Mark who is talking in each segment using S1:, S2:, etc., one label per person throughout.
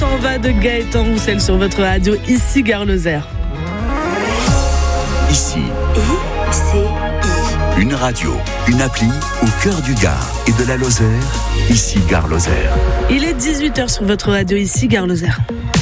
S1: s'en va de Gaëtan Roussel sur votre radio, ici Gare Lozère.
S2: Ici, une radio, une appli au cœur du Gard et de la Lozère, ici Gare Lozère.
S1: Il est 18h sur votre radio, ici Gare Lozère.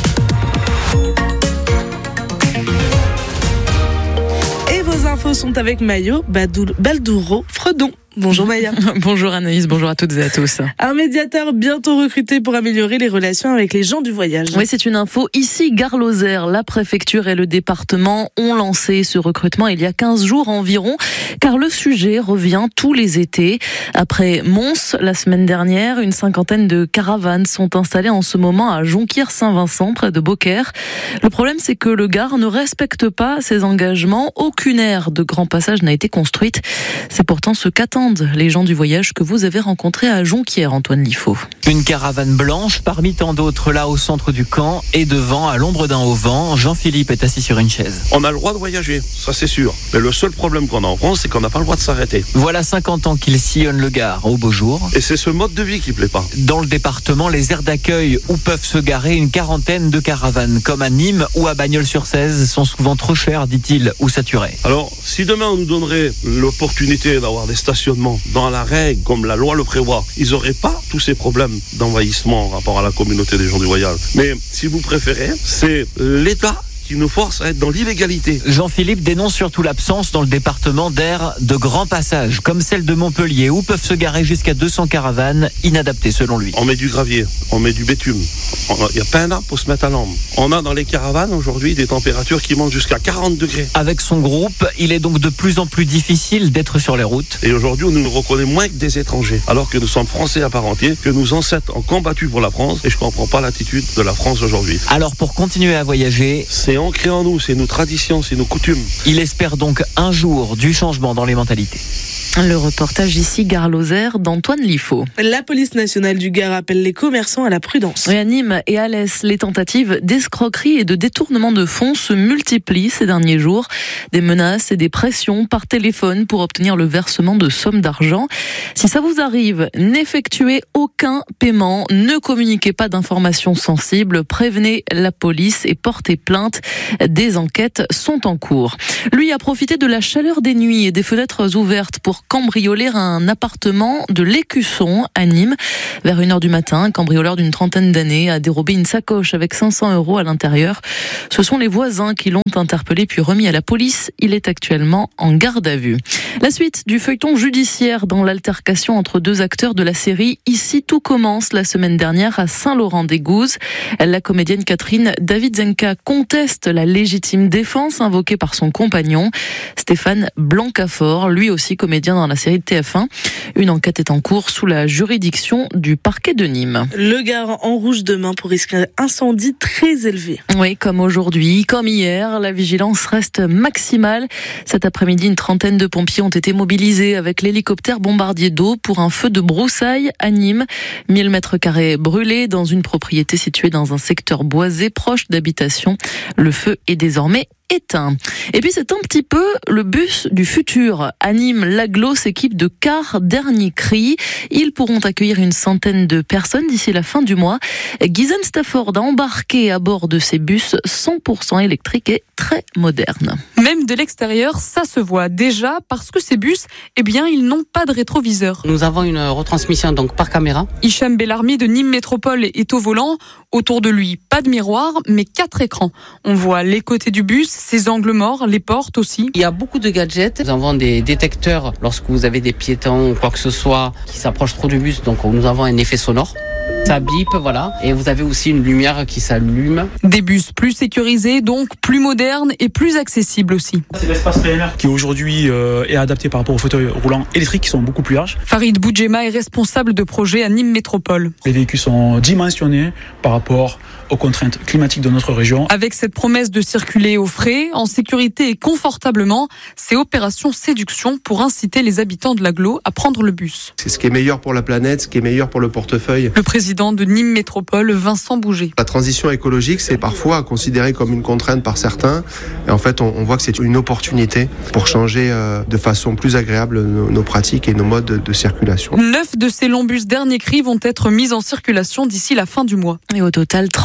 S1: Et vos infos sont avec Mayo Baldouro-Fredon. Bonjour Maya.
S3: Bonjour Anaïs, bonjour à toutes et à tous.
S1: Un médiateur bientôt recruté pour améliorer les relations avec les gens du voyage.
S3: Oui, c'est une info. Ici, Gare Lozère, la préfecture et le département ont lancé ce recrutement il y a 15 jours environ, car le sujet revient tous les étés. Après Mons, la semaine dernière, une cinquantaine de caravanes sont installées en ce moment à Jonquière-Saint-Vincent, près de Beaucaire. Le problème, c'est que le Gard ne respecte pas ses engagements. Aucune aire de grand passage n'a été construite. C'est pourtant ce qu'attendent les gens du voyage que vous avez rencontrés à Jonquière, Antoine Liffaut.
S4: Une caravane blanche parmi tant d'autres là au centre du camp et devant, à l'ombre d'un auvent, Jean-Philippe est assis sur une chaise.
S5: On a le droit de voyager, ça c'est sûr. Mais le seul problème qu'on a en France, c'est qu'on n'a pas le droit de s'arrêter.
S4: Voilà 50 ans qu'il sillonne le Gard au beau jour.
S5: Et c'est ce mode de vie qui plaît pas.
S4: Dans le département, les aires d'accueil où peuvent se garer une quarantaine de caravanes, comme à Nîmes ou à Bagnols-sur-Cèze, sont souvent trop chères, dit-il, ou saturées.
S5: Alors, si demain on nous donnerait l'opportunité d'avoir des stationnements dans la règle, comme la loi le prévoit, ils n'auraient pas tous ces problèmes d'envahissement en rapport à la communauté des gens du voyage. Mais si vous préférez, c'est l'État qui nous force à être dans l'illégalité.
S4: Jean-Philippe dénonce surtout l'absence dans le département d'aires de grands passages, comme celle de Montpellier, où peuvent se garer jusqu'à 200 caravanes, inadaptées selon lui.
S5: On met du gravier, on met du bitume. Il n'y a pas un arbre pour se mettre à l'ombre. On a dans les caravanes aujourd'hui des températures qui montent jusqu'à 40 degrés.
S4: Avec son groupe, il est donc de plus en plus difficile d'être sur les routes.
S5: Et aujourd'hui, on nous reconnaît moins que des étrangers, alors que nous sommes Français à part entière, que nos ancêtres ont combattu pour la France, et je ne comprends pas l'attitude de la France aujourd'hui.
S4: Alors pour continuer à voyager,
S5: c'est ancré en nous, c'est nos traditions, c'est nos coutumes.
S4: Il espère donc un jour du changement dans les mentalités.
S3: Le reportage ici, Gare Lozère, d'Antoine Liffaut.
S1: La police nationale du Gard appelle les commerçants à la prudence.
S3: Et à Nîmes et à l'Est, les tentatives d'escroquerie et de détournement de fonds se multiplient ces derniers jours. Des menaces et des pressions par téléphone pour obtenir le versement de sommes d'argent. Si ça vous arrive, n'effectuez aucun paiement, ne communiquez pas d'informations sensibles, prévenez la police et portez plainte. Des enquêtes sont en cours. Lui a profité de la chaleur des nuits et des fenêtres ouvertes pour cambrioler un appartement de l'Écusson à Nîmes. Vers 1h du matin, un cambrioleur d'une trentaine d'années a dérobé une sacoche avec 500 € à l'intérieur. Ce sont les voisins qui l'ont interpellé puis remis à la police. Il est actuellement en garde à vue. La suite du feuilleton judiciaire dans l'altercation entre deux acteurs de la série Ici tout commence la semaine dernière à Saint-Laurent-des-Gouzes. La comédienne Catherine Davidzenka conteste la légitime défense invoquée par son compagnon Stéphane Blancafort, lui aussi comédien dans la série de TF1. Une enquête est en cours sous la juridiction du parquet de Nîmes.
S1: Le Gard en rouge demain pour risque d'incendie très élevé.
S3: Oui, comme aujourd'hui, comme hier, la vigilance reste maximale. Cet après-midi, une trentaine de pompiers ont été mobilisés avec l'hélicoptère bombardier d'eau pour un feu de broussailles à Nîmes. 1000 mètres carrés brûlés dans une propriété située dans un secteur boisé proche d'habitation. Le feu est désormais éteint. Et puis c'est un petit peu le bus du futur. À Nîmes, l'Agglo s'équipe de cars dernier cri. Ils pourront accueillir une centaine de personnes d'ici la fin du mois. Ghislaine Stafford a embarqué à bord de ces bus 100% électriques et très modernes.
S6: Même de l'extérieur, ça se voit déjà parce que ces bus, ils n'ont pas de rétroviseur.
S7: Nous avons une retransmission donc par caméra.
S6: Hicham Bellarmi de Nîmes Métropole est au volant. Autour de lui, pas de miroir, mais 4 écrans. On voit les côtés du bus, ses angles morts, les portes aussi.
S7: Il y a beaucoup de gadgets. Nous avons des détecteurs lorsque vous avez des piétons ou quoi que ce soit qui s'approchent trop du bus. Donc nous avons un effet sonore. Ça bip, voilà. Et vous avez aussi une lumière qui s'allume.
S6: Des bus plus sécurisés, donc plus modernes et plus accessibles aussi.
S8: C'est l'espace PMR qui aujourd'hui est adapté par rapport aux fauteuils roulants électriques qui sont beaucoup plus larges.
S6: Farid Boudjema est responsable de projet à Nîmes Métropole.
S8: Les véhicules sont dimensionnés par rapport aux contraintes climatiques de notre région.
S6: Avec cette promesse de circuler au frais, en sécurité et confortablement, c'est opération séduction pour inciter les habitants de l'Agglo à prendre le bus.
S9: C'est ce qui est meilleur pour la planète, ce qui est meilleur pour le portefeuille.
S6: Le président de Nîmes Métropole, Vincent Bouget.
S9: La transition écologique, c'est parfois considéré comme une contrainte par certains. Et en fait, on voit que c'est une opportunité pour changer de façon plus agréable nos pratiques et nos modes de circulation.
S6: 9 de ces longs bus dernier cri vont être mis en circulation d'ici la fin du mois.
S3: Et au total, 30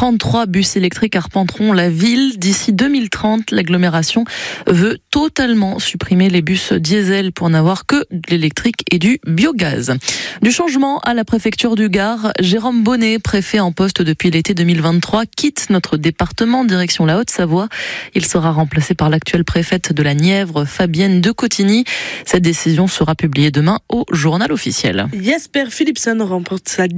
S3: 33 bus électriques arpenteront la ville. D'ici 2030, l'agglomération veut totalement supprimer les bus diesel pour n'avoir que de l'électrique et du biogaz. Du changement à la préfecture du Gard, Jérôme Bonnet, préfet en poste depuis l'été 2023, quitte notre département direction la Haute-Savoie. Il sera remplacé par l'actuelle préfète de la Nièvre, Fabienne de Cotigny. Cette décision sera publiée demain au journal officiel.
S1: Jesper Philipsen remporte la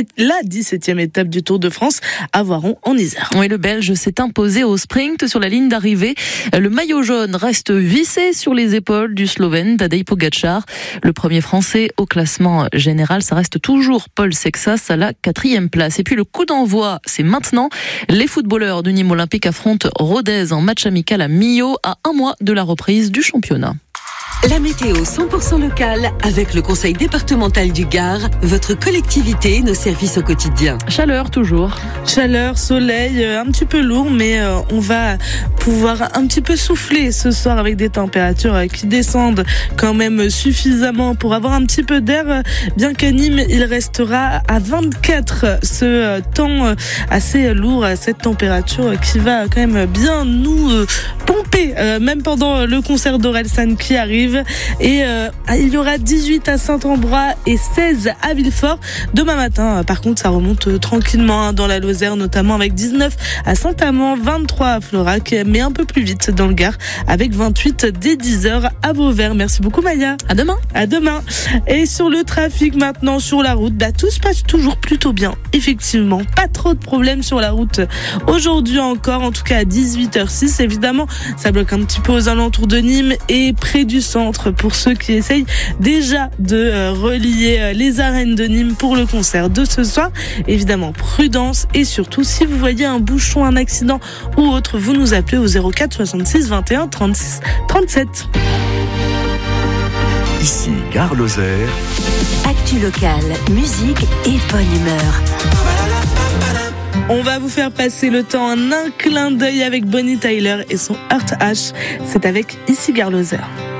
S1: 17e étape du Tour de France à Voiron en Isère.
S3: Oui, le Belge s'est imposé au sprint sur la ligne d'arrivée. Le maillot jaune reste vissé sur les épaules du Slovène Tadej Pogačar. Le premier Français au classement général, ça reste toujours Paul Sexas à la 4e place. Et puis le coup d'envoi, c'est maintenant. Les footballeurs du Nîmes Olympique affrontent Rodez en match amical à Millau à un mois de la reprise du championnat.
S10: La météo 100% locale avec le conseil départemental du Gard, votre collectivité, nos services au quotidien.
S3: Chaleur toujours.
S1: Chaleur, soleil, un petit peu lourd, mais on va pouvoir un petit peu souffler ce soir avec des températures qui descendent quand même suffisamment pour avoir un petit peu d'air. Bien qu'à Nîmes, il restera à 24. Ce temps assez lourd, cette température qui va quand même bien nous pomper, même pendant le concert d'Orelsan qui arrive. Et il y aura 18 à Saint-Ambrois et 16 à Villefort demain matin. Par contre, ça remonte tranquillement dans la Lozère, notamment avec 19 à Saint-Amand, 23 à Florac, mais un peu plus vite dans le Gard avec 28 dès 10h à Vauvert. Merci beaucoup Maya.
S3: À demain.
S1: À demain. Et sur le trafic maintenant sur la route, tout se passe toujours plutôt bien. Effectivement, pas trop de problèmes sur la route aujourd'hui encore, en tout cas à 18h06. Évidemment, ça bloque un petit peu aux alentours de Nîmes et près du centre pour ceux qui essayent déjà de relier les arènes de Nîmes pour le concert de ce soir. Évidemment, prudence et surtout, si vous voyez un bouchon, un accident ou autre, vous nous appelez au 04 66 21 36 37.
S2: Ici Gare Lozère.
S10: Actu locale, musique et bonne humeur.
S1: On va vous faire passer le temps en un clin d'œil avec Bonnie Tyler et son Heart H. C'est avec Ici Gare Lozère.